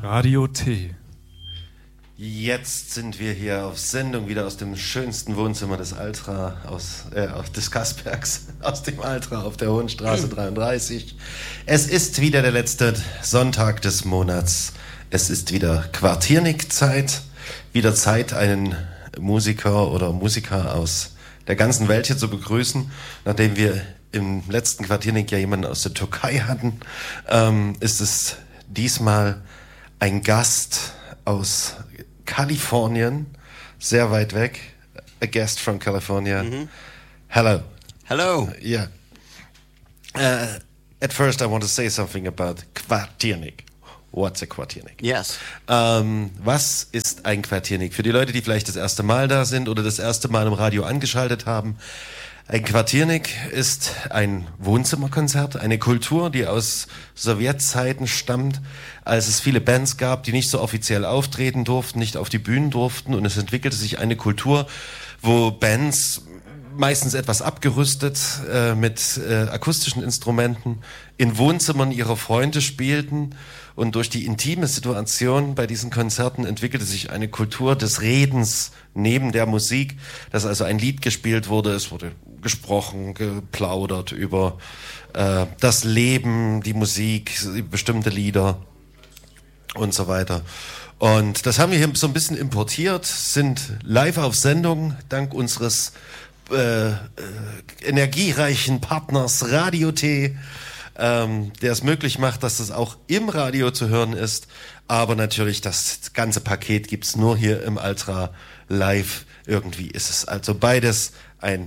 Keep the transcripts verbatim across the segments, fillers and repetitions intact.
Radio T. Jetzt sind wir hier auf Sendung, wieder aus dem schönsten Wohnzimmer des Altra, aus, äh, des Kaspergs, aus dem Altra auf der Hohenstraße dreiunddreißig. Es ist wieder der letzte Sonntag des Monats. Es ist wieder Quartiernik-Zeit, wieder Zeit, einen Musiker oder Musiker aus der ganzen Welt hier zu begrüßen. Nachdem wir im letzten Quartiernik ja jemanden aus der Türkei hatten, ähm, ist es diesmal ein Gast aus Kalifornien, sehr weit weg. A guest from California. Mm-hmm. Hello. Hello. Yeah. Uh, at first I want to say something about Quartiernik. What's a Quartiernik? Yes. Ähm, was ist ein Quartiernik? Für die Leute, die vielleicht das erste Mal da sind oder das erste Mal im Radio angeschaltet haben. Ein Quartiernik ist ein Wohnzimmerkonzert, eine Kultur, die aus Sowjetzeiten stammt, als es viele Bands gab, die nicht so offiziell auftreten durften, nicht auf die Bühnen durften, und es entwickelte sich eine Kultur, wo Bands meistens etwas abgerüstet äh, mit äh, akustischen Instrumenten in Wohnzimmern ihrer Freunde spielten, und durch die intime Situation bei diesen Konzerten entwickelte sich eine Kultur des Redens neben der Musik, dass also ein Lied gespielt wurde, es wurde gesprochen, geplaudert über äh, das Leben, die Musik, bestimmte Lieder und so weiter. Und das haben wir hier so ein bisschen importiert, sind live auf Sendung, dank unseres äh, äh, energiereichen Partners Radio T, ähm, der es möglich macht, dass das auch im Radio zu hören ist. Aber natürlich, das ganze Paket gibt's nur hier im Altra live. Irgendwie ist es also beides ein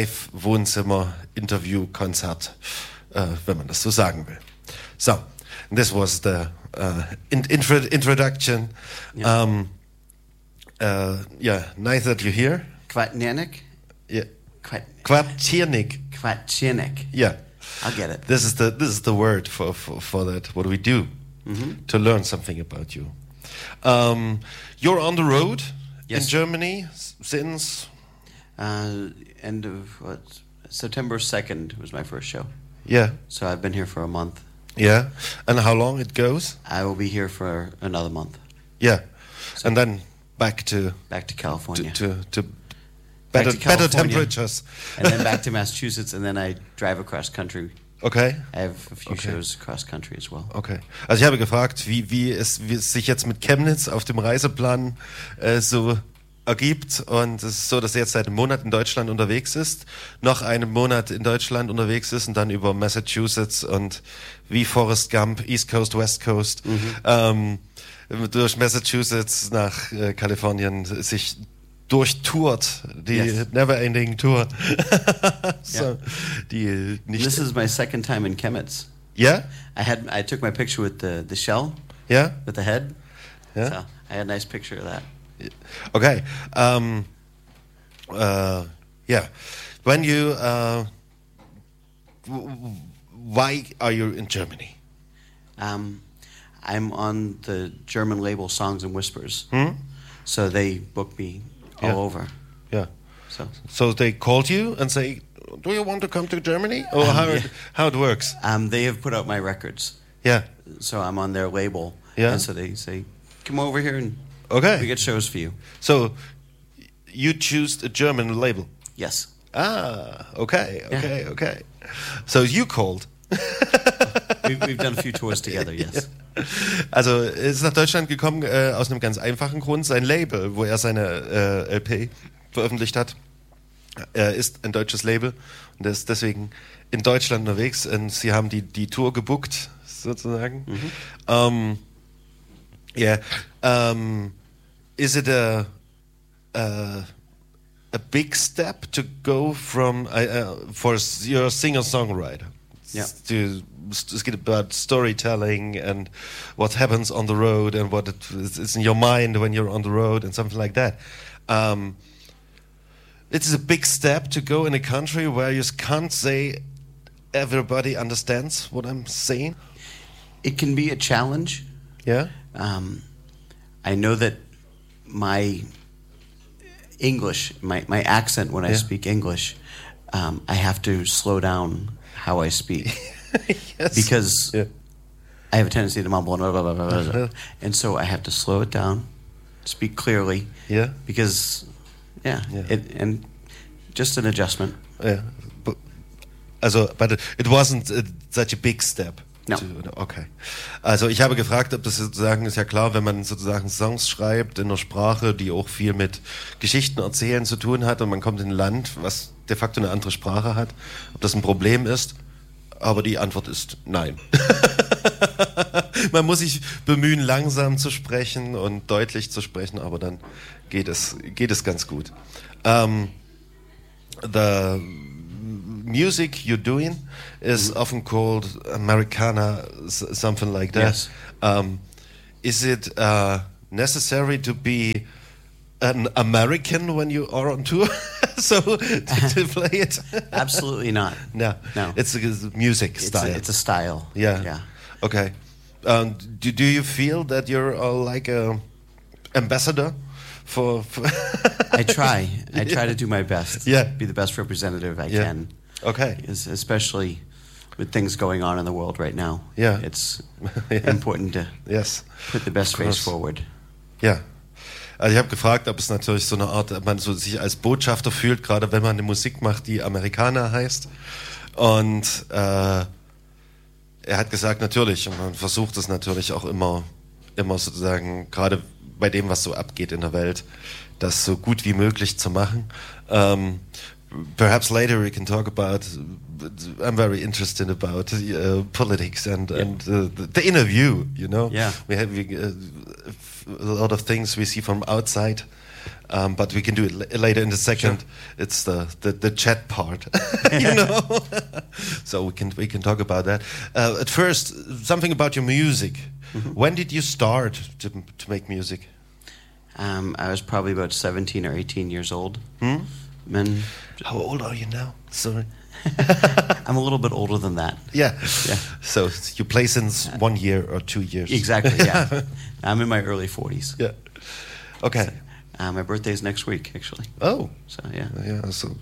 Live-Wohnzimmer-Interview-Konzert, äh, wenn man das so sagen will. So, this was the uh, in intro introduction. Yeah. Um, uh, yeah, nice that you're here. Quartiernik? Yeah. Quat- Quartiernik. Quartiernik. Yeah. I'll get it. This is the this is the word for for, for that. What do we do mm-hmm. to learn something about you? Um, you're on the road yes. in Germany since uh, end of what September second was my first show. Yeah. So I've been here for a month. Yeah. And how long it goes? I will be here for another month. Yeah. So and then back to back to California. To to, to better to better temperatures. And then back to Massachusetts, and then I drive across country. Okay. I have a few okay. shows across country as well. Okay. Also ich habe gefragt, wie wie es, wie es sich jetzt mit Chemnitz auf dem Reiseplan äh, so ergibt, und es ist so, dass er jetzt seit einem Monat in Deutschland unterwegs ist, noch einen Monat in Deutschland unterwegs ist und dann über Massachusetts und wie Forrest Gump, East Coast, West Coast, mhm. ähm, durch Massachusetts nach äh, Kalifornien sich durchtourt, die yes. Never-Ending Tour. so, yeah. die nicht This is my second time in Chemnitz. Yeah? I had I took my picture with the, the shell. Yeah? With the head. Yeah? So I had a nice picture of that. Okay. Um, uh, yeah. When you, uh, w- why are you in Germany? Um, I'm on the German label Songs and Whispers. Hmm? So they book me all yeah. over. Yeah. So so they called you and say, do you want to come to Germany? Or um, how, yeah. it, how it works? Um, they have put out my records. Yeah. So I'm on their label. Yeah. And so they say, come over here and okay. we get shows for you. So you choose a German label? Yes. Ah, okay, okay, yeah. okay. So you called. we, we've done a few tours together, yes. Also er ist nach Deutschland gekommen äh, aus einem ganz einfachen Grund. Sein Label, wo er seine äh, L P veröffentlicht hat, äh, ist ein deutsches Label und er ist deswegen in Deutschland unterwegs, und sie haben die, die Tour gebucht, sozusagen. Mhm. Um, yeah. Um, is it a, a a big step to go from uh, uh, for your singer-songwriter? Yeah. To get about storytelling and what happens on the road and what it is in your mind when you're on the road and something like that. Um, it is a big step to go in a country where you can't say everybody understands what I'm saying. It can be a challenge. Yeah. Um, I know that my English, my, my accent when I yeah. speak English, um, I have to slow down how I speak. Yes. Because yeah. I have a tendency to mumble and blah, blah, blah, blah, blah. And so I have to slow it down, speak clearly. Yeah. Because, yeah, Yeah. It, and just an adjustment. Yeah. But, also, but it, it wasn't uh, such a big step. No. To, okay. Also ich habe gefragt, ob das sozusagen, ist ja klar, wenn man sozusagen Songs schreibt in einer Sprache, die auch viel mit Geschichten erzählen zu tun hat und man kommt in ein Land, was de facto eine andere Sprache hat, ob das ein Problem ist. Aber die Antwort ist nein. Man muss sich bemühen, langsam zu sprechen und deutlich zu sprechen, aber dann geht es, geht es ganz gut. Um, the music you're doing is mm-hmm. often called Americana, something like that. Yes. Um, is it uh, necessary to be an American when you are on tour? so to, to play it? Absolutely not. No, no. It's a music style. It's a, it's a style. Yeah. Yeah. Okay. Um, do do you feel that you're uh, like a ambassador for? for I try. I try to do my best. Yeah. Be the best representative I yeah. can. Okay. Especially with things going on in the world right now. Yeah. It's yeah. important to yes. put the best face forward. Ja. Also ich habe gefragt, ob es natürlich so eine Art, ob man so sich als Botschafter fühlt, gerade wenn man eine Musik macht, die Amerikaner heißt. Und äh, er hat gesagt, natürlich, und man versucht es natürlich auch immer, immer sozusagen, gerade bei dem, was so abgeht in der Welt, das so gut wie möglich zu machen. Um, perhaps later we can talk about, I'm very interested about uh, politics and, yeah. and uh, the, the inner view, you know? Yeah. We have we, uh, a lot of things we see from outside, um, but we can do it l- later in the second. Sure. It's the, the, the chat part, you know? So we can we can talk about that. Uh, at first, something about your music. Mm-hmm. When did you start to to make music? Um, I was probably about seventeen or eighteen years old. Hmm? And how old are you now? Sorry. I'm a little bit older than that. Yeah. Yeah. So you play since one year or two years. Exactly, yeah. I'm in my early forties. Yeah. Okay. Uh, my birthday's next week, actually. Oh. So, yeah. Yeah, so...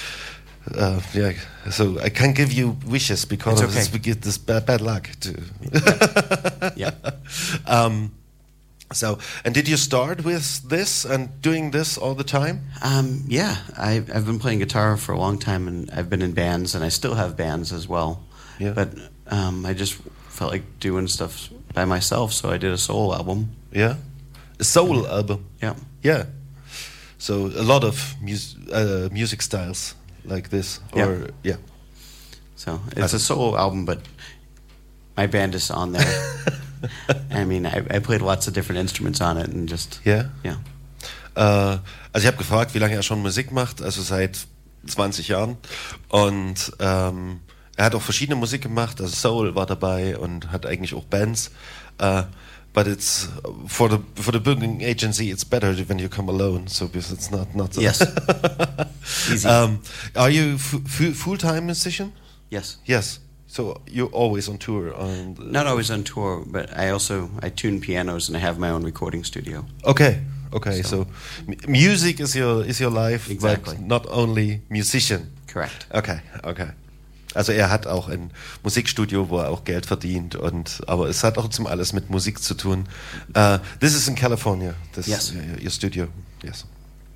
Uh, yeah, so I can't give you wishes because it's of okay. this, we get this bad, bad luck. To yeah. um, so, and did you start with this and doing this all the time? Um, yeah, I, I've been playing guitar for a long time, and I've been in bands, and I still have bands as well. Yeah. But um, I just felt like doing stuff by myself, so I did a soul album. Yeah, a soul mm-hmm. album. Yeah. Yeah. So a lot of mus- uh, music styles like this, or yeah. yeah. So it's a solo album, but my band is on there. I mean, I, I played lots of different instruments on it, and just yeah, yeah. Uh, also ich habe gefragt, wie lange er schon Musik macht, also seit zwanzig Jahren, und ähm, er hat auch verschiedene Musik gemacht, also Soul war dabei und hat eigentlich auch Bands. Uh, but it's for the for the booking agency, it's better when you come alone, so because it's not not. So yes. Easy. Um, are you f- f- full-time musician? Yes. Yes. So you're always on tour? And, uh, Not always on tour, but I also I tune pianos and I have my own recording studio. Okay, okay. So, So m- music is your is your life, exactly. but not only musician. Correct. Okay, okay. Also er hat auch ein Musikstudio, wo er auch Geld verdient, und aber es hat auch zum alles mit Musik zu tun. Uh, this is in California. This yes. Is your, your studio. Yes.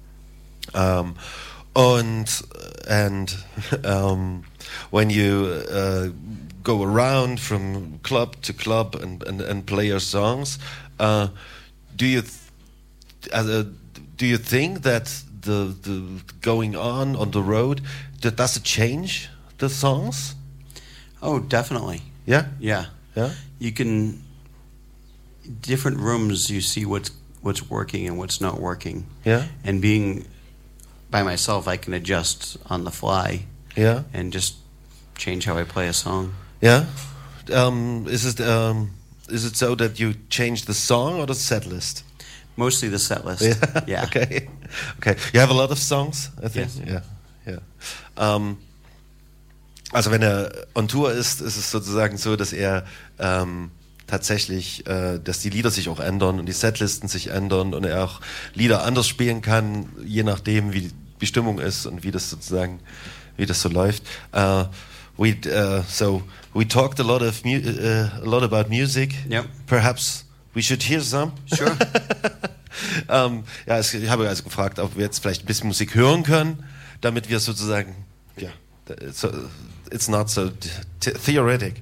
Um, und and um, when you uh, go around from club to club and and, and play your songs, uh, do you th- uh, do you think that the the going on on the road, that does it change the songs? Oh, definitely. Yeah? Yeah. Yeah? You can different rooms you see what's what's working and what's not working. Yeah? And being by myself, I can adjust on the fly. Yeah? And just change how I play a song. Yeah? Um, is it um, is it so that you change the song or the set list? Mostly the set list. Yeah. Yeah. Okay. Okay. You have a lot of songs, I think. Yes. Yeah. Yeah. Um, also wenn er on Tour ist, ist es sozusagen so, dass er ähm, tatsächlich, äh, dass die Lieder sich auch ändern und die Setlisten sich ändern und er auch Lieder anders spielen kann, je nachdem, wie die Stimmung ist und wie das sozusagen, wie das so läuft. Uh, we uh, so we talked a lot of mu- uh, a lot about music. Yep. Perhaps we should hear some. Sure. um, ja, es, ich habe also gefragt, ob wir jetzt vielleicht ein bisschen Musik hören können, damit wir sozusagen, ja, so, it's not so t- theoretic.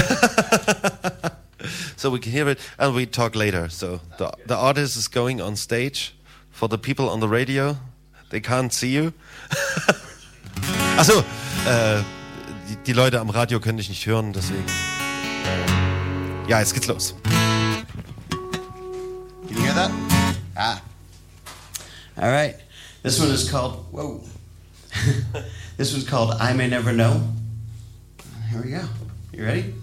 So we can hear it and we talk later. So the the artist is going on stage. For the people on the radio, they can't see you. Achso, äh, die, die Leute am Radio können dich nicht hören, deswegen. Äh, ja, jetzt geht's los. Can you hear that? Ah. All right. This one is called, whoa. This one's called I May Never Know. Here we go. You ready?